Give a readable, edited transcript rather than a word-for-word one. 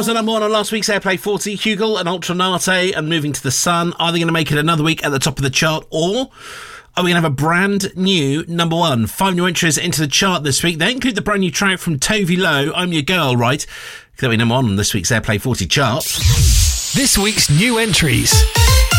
was the number one on last week's Airplay 40. Hugel and Ultranate and Moving to the Sun. Are they going to make it another week at the top of the chart, or are we going to have a brand new number one? 5 new entries into the chart this week. They include the brand new track from Tove Lo, I'm Your Girl, right? That'll be number one on this week's Airplay 40 chart. This week's new entries.